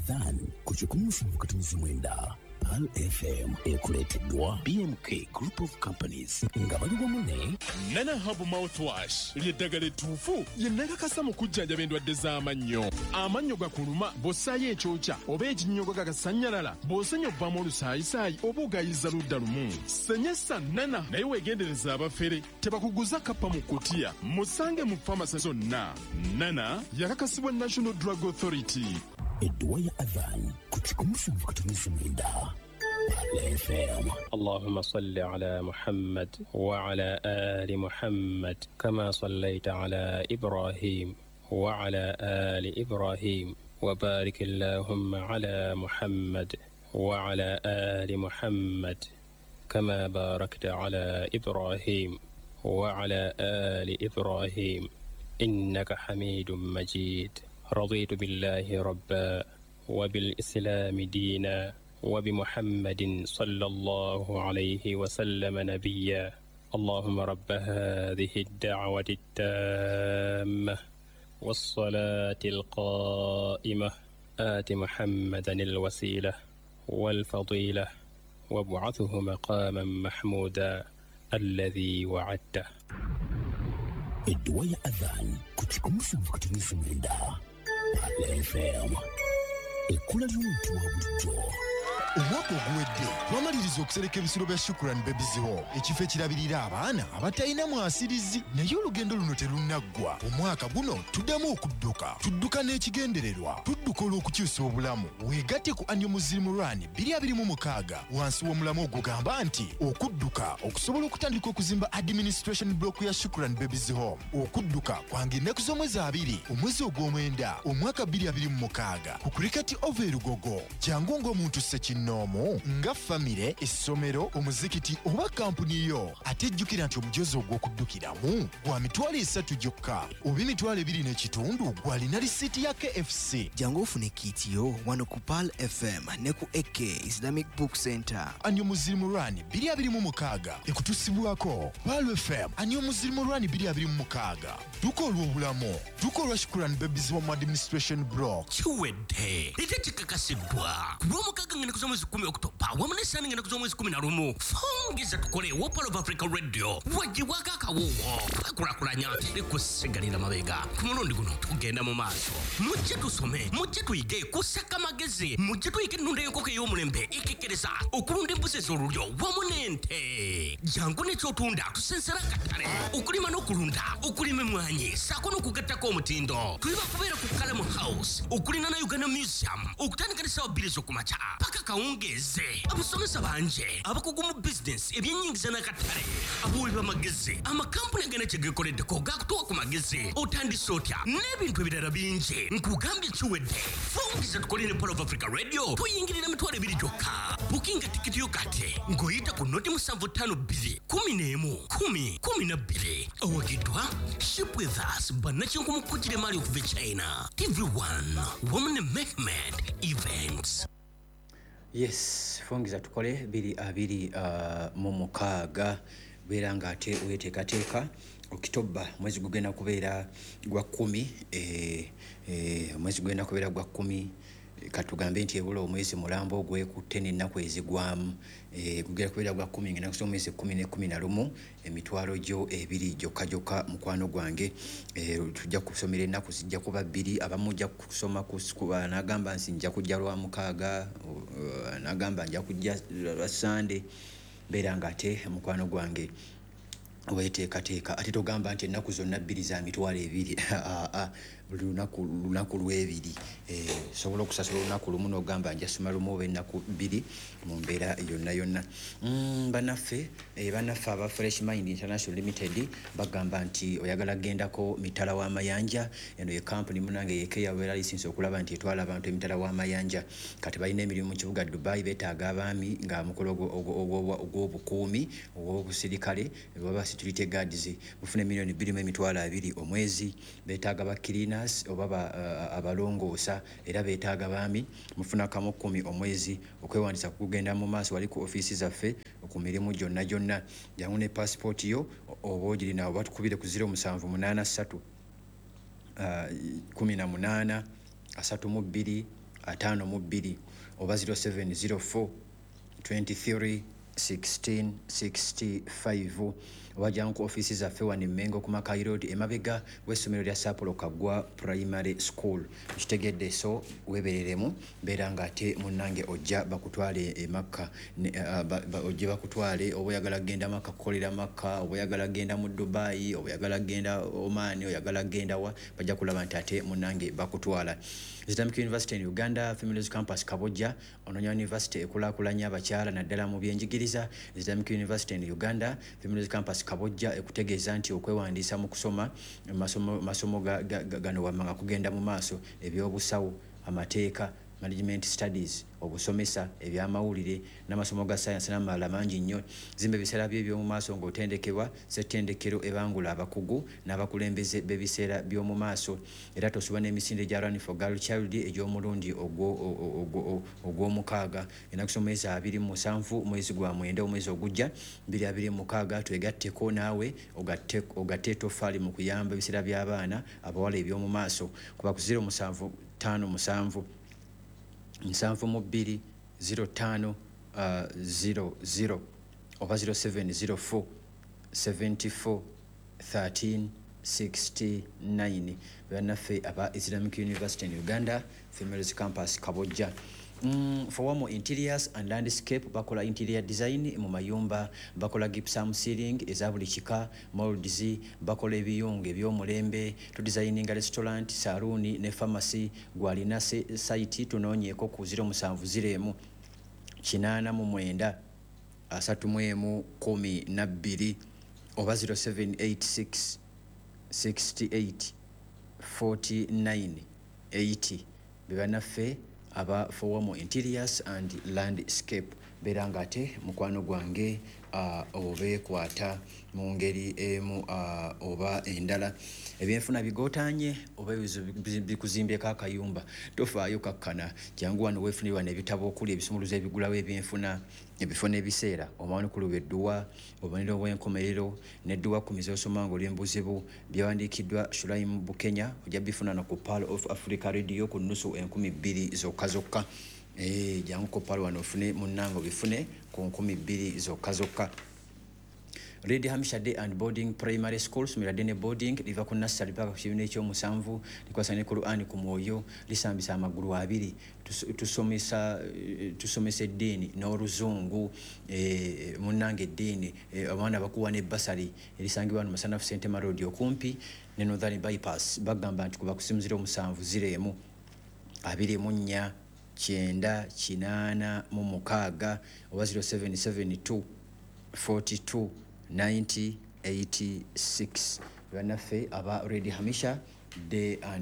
Adhan kuchikumusumbu katimizi mwenda Pal FM ekuleteddwa BMK Group of Companies nga bali wamu Nana Hub Mouthwash lyeddagala ettuufu ye nakakasa mu kujjanjaba endwadde z'amannyo. Amannyo gakuluma bw'ossaayo ekyokya oba ekinnyogo gagasanyalala bw'osenya obbamu olusaayisaayi oba ogayiza ludda lumu. Senyesa Nana naye weegendereza abafere tebakuguza kappa mu kutiya. Musange mu famasi zonna. Nana yakakasibwa National Drug Authority. Edduwa ya Adhan kuchikumusumbu katimizi mwenda Pal FM. اللهم صل على محمد وعلى آل محمد كما صليت على إبراهيم وعلى آل إبراهيم وبارك اللهم على محمد وعلى آل محمد كما باركت على إبراهيم وعلى آل إبراهيم إنك حميد مجيد. رضيت بالله ربا وبالإسلام دينا وبمحمد صلى الله عليه وسلم نبيا. اللهم رب هذه الدعوة التامة والصلاة القائمة آت محمدا الوسيلة والفضيلة وابعثه مقاما محمودا الذي وعدته. Edduwa ya Adhan kuchikumusumbu katimizi mwenda Pal FM. Ekula ly'omuntu wa bulijjo. Omwaka oguwedde twamaliriza okusereka ebisolo bya Shukran Babies Hall, ekifo ekirabirira abaana abatalina mwasirizi. Naye olugendo luno terunaggwa. Omwaka guno tuddamu tudduka n'ekigendererwa, tudduka olw'okukyusa obulamu. Weegatte ku Annual Muslim Run 2026 wansi w'omulamu ogugamba nti okudduka okusobola okutandika okuzimba administration block ya Shukran Babies Hall. Okudduka kwange ennaku z'omwezi 2 omwezi ogw'omwenda omwaka 2026 ku Cricket Oval Lugogo. Jangu ng'omuntu ssekino nga famire, essomero, omuzikiti oba kampuni yo, ate jjukira nti omujozi ogw'okuddukiramu gwa mitwalo 3 gyokka oba emitwalo 2.5 gwalina lisiiti ya KFC. Jangu ofune kiti yo wano ku Pal FM ne ku AK Islamic Book Center. Annual Muslim Run 2026 ekutusibwako Pal FM. Annual Muslim Run 2026 duka olw'obulamu, duka olwa Shukran Babies Home Administration Block. Kiwedde ate kikakasidwa ku lw'omukaaga ng'ennaku z'omwezi 10 Oktoba wamu n'essaani ng'ennaku z'omwezi 11 Fongeza tukole wo Pal of Africa Radio wagibwako akawoowo twakulakulanya likusigalira mabega. Ku mulundi guno tugenda mu maaso, mujje tusome, mujje tuyige kusaka magezi, mujje tuyige ennunda y'enkoko ey'omulembe ekekkereza okulunda embuzi ez'olulyo wamu n'ente. Jangu n'ekyotunda tusensera akatale okulima n'okulunda, okulima emmwanyi ssaako n'okugattako omutindo. Tuli bakubeera ku Kalamu House okulina na Uganda Museum okutandika ne ssaawa 2 ez'okumakya paka kawungeeze. Abasomesa banje abakugu mu business ebyennyingiza n'akatale, abawi b'amagezi, amakampuni agenda kye geekoleddeko gaakutuwa ku magezi, otandise otya n'ebintu ebirala bingi. Nkugambye kiwedde. Fongeza tukole ne Pal of Africa Radio tuyingirira mitwalo 2 gyokka. Bukinga tikiti yo kati ng'oyita ku noti 752 11 10 12. Owagiddwa Ship with Us bannakinku mukujjire mali okuva China. TV1 wamu ne Mehmet Events. Yes, Fongeza tukole 2026 beera nga ate weteekateeka Oktoba mwezi gugenda kubeera gwa 10 mwezi gugenda kubeera gwa 10 katugambe nti ebula omwezi mulambo gwekutte n'ennaku ezigwamu gugenda kubeera gwa 10 ng'ennaku z'omwezi 10 ne 11 emitwalo gyo 2 gyokka mukwano gwange. Tujja kusomera ennaku zijja kuba 2. Abamu ojja kusoma n'agamba nsi nja kujja lwa mukaaga, n'agamba nja kujja lwa Sunday. Beera nga ate mukwano gwange weteekateeka ate togamba nti ennaku zonna 2 za mitwalo 2 lunaku lw'ebiri. Sobola okusasula olunaku lumu n'ogamba njasoma lumu oba ennaku 2 mu mbeera yonna. Bannaffe aba Fresh Mind International Limited bagamba nti oyagala gendako mitala w'amayanja. Eno ye kampuni munange yeke yabeera lisinsi okulaba nti etwala abantu emitala w'amayanja. Kati balina emirimu mu kibuga Dubai, beetaaga abaami nga mukolo ogw'obukuumi ogw'obusirikale baba security guards bufune $2,200,000 omwezi. Beetaaga bakirina oba abalongoosa era beetaaga baami mufuna kamu 10 omwezi. Okwewandisa kugenda mu maaso wali ku office zaffe ku mirimu gyonna. Jangu ne passport yo oba ogirina oba tukubire ku 0783 18 32 52 oba 0704 23 16 65 oba jangu office zaffe wano Mengo ku Makai Road emabega w'essomero lya Sapulo Kagwa Primary School kitegedde so webereremu beera nga ate munnange ojja bakutwale emakka ojja bakutwale oba oyagala genda Makka kukolera Makka oba oyagala genda mu Dubai oba oyagala genda Oman oyagala genda wa bajja kulaba nti ate munnange bakutwala. Islamic University in Uganda Females Campus Kabojja Ononya University ekulaakulanya abakyala naddala mu byenjigiriza. Islamic University in Uganda Females Campus Kabojja ekutegeeza nti okwewandiisa mu kusoma masomo gano wamanga kugenda mu maaso ebyobusawo amateeka management studies obusomesa ebyamawulire n'amasomo ga science n'amalala mangi nnyo. Zimbe biseera by'ebyomu maaso ng'otendekebwa ssettendekero ebangula abakugu n'abakulembeze b'ebiseera by'omu maaso era tosoba n'emisinde gya Run for Girl Child egy'omulundi ogw'omukaaga ennaku z'omwezi 27 mwezi gwa mwenda omwezi ogujja 2026 twegatteko naawe ogatte ettoffaali mu kuyamba ebiseera by'abaana abawala eby'omu maaso kuba ku 0757 72 05 00 oba 0704 74 13 69 bannaffe aba Islamic University in Uganda Females Campus Kabojja. For more interiors and landscape bakola interior design mu mayumba bakola gypsum ceiling eza buli kika molds bakola ebiyungu eby'omulembe to designing restaurant saloon ne pharmacy gwalina site tunoonyeeko ku 0701 889 31 oba 0786 68 49 80 bebannaffe aba for more interiors and landscape beranga ate mukwano gwange obeekwata mu ngeri emu oba endala ebyenfuna bigotanye oba bikuzimbyeko akayumba tofaayo kakkana jangu wano weefunirwa n'ebitabo okuli ebisumuluzo ebigulawo ebyenfuna ebifo n'ebiseera omawoni ku lubedduwa obubonero obw'enkomerero n'edduwa ku mizoosoma ng'oli embuzibu byawandiikiddwa Shulaim Bukenya ojja bifuna no ku Pearl of Africa Radio ku nnusu 2000 zokka jangu ku Pearl wano ofune munnango bifune ku 2000 zokka. Lady Hamisha Day and Boarding Primary School Sumiradene Boarding liva ku nursery paka ku kibiina ekyomusanvu likwasane ku Qur'an ku mwoyo lisambisa amagulu abiri tusomesa eddiini n'oluzungu munnange eddiini abaana bakuwa ne basari erisangibwa mu Masanafu St. Road okumpi ne Northern Bypass bagamba nti kuba kusimuzira 7 24 9 mu mukaaga oba 0772 42 90 86 bannaffe aba Lady Hamisha Day and